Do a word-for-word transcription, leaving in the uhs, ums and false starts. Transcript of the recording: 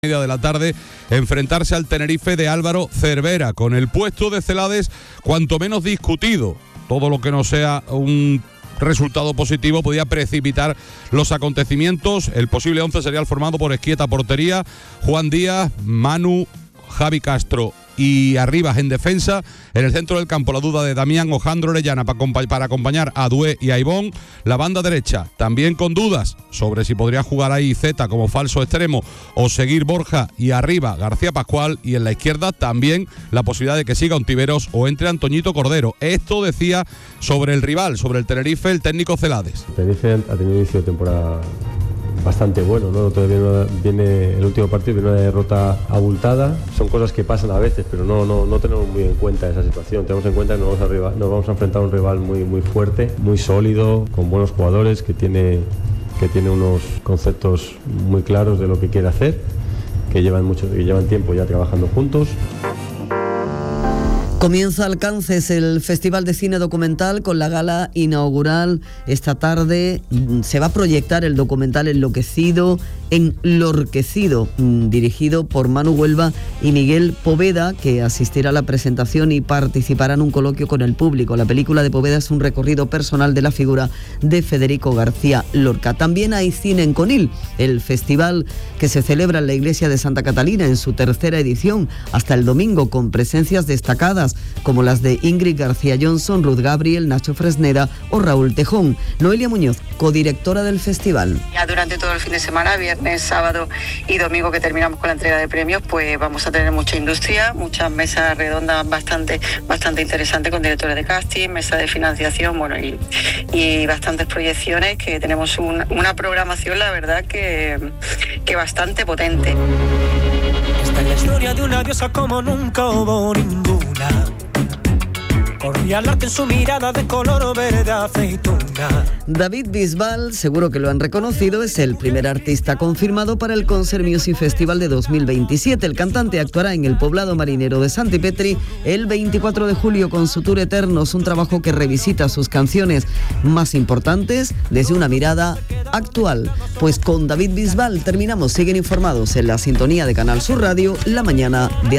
Media de la tarde, enfrentarse al Tenerife de Álvaro Cervera, con el puesto de Celades cuanto menos discutido. Todo lo que no sea un resultado positivo podía precipitar los acontecimientos. El posible once sería el formado por Esquieta portería, Juan Díaz, Manu, Javi Castro y Arribas en defensa. En el centro del campo la duda de Damián Ojandro Orellana para, acompa- para acompañar a Dué y a Ibón. La banda derecha también con dudas sobre si podría jugar ahí Zeta como falso extremo o seguir Borja, y arriba García Pascual, y en la izquierda también la posibilidad de que siga Ontiveros o entre Antoñito Cordero. Esto decía sobre el rival, sobre el Tenerife, el técnico Celades. El Tenerife ha tenido un inicio de temporada bastante bueno, ¿no? Todavía viene el último partido, viene una derrota abultada. Son cosas que pasan a veces, pero no, no, no tenemos muy en cuenta esa situación. Tenemos en cuenta que nos vamos, a rival, nos vamos a enfrentar a un rival muy, muy fuerte, muy sólido, con buenos jugadores, que tiene, que tiene unos conceptos muy claros de lo que quiere hacer, que llevan, mucho, que llevan tiempo ya trabajando juntos. Comienza Alcances, el Festival de Cine Documental, con la gala inaugural esta tarde. Se va a proyectar el documental Enloquecido, Enlorquecido, dirigido por Manu Huelva y Miguel Poveda, que asistirá a la presentación y participará en un coloquio con el público. La película de Poveda es un recorrido personal de la figura de Federico García Lorca. También hay cine en Conil, el festival que se celebra en la iglesia de Santa Catalina en su tercera edición, hasta el domingo, con presencias destacadas como las de Ingrid García Johnson, Ruth Gabriel, Nacho Fresneda o Raúl Tejón. Noelia Muñoz, codirectora del festival. Ya durante todo el fin de semana, viernes, sábado y domingo, que terminamos con la entrega de premios, pues vamos a tener mucha industria, muchas mesas redondas bastante, bastante interesantes con directores de casting, mesa de financiación, bueno, y, y bastantes proyecciones, que tenemos un, una programación, la verdad, que, que bastante potente. Esta es la historia de una diosa como nunca hubo ninguna. Corría el arte en su mirada de color verde aceituna. David Bisbal, seguro que lo han reconocido, es el primer artista confirmado para el Concert Music Festival de dos mil veintisiete. El cantante actuará en el poblado marinero de Santipetri el veinticuatro de julio con su tour Eternos, un trabajo que revisita sus canciones más importantes desde una mirada actual. Pues con David Bisbal terminamos. Siguen informados en la sintonía de Canal Sur Radio, la mañana de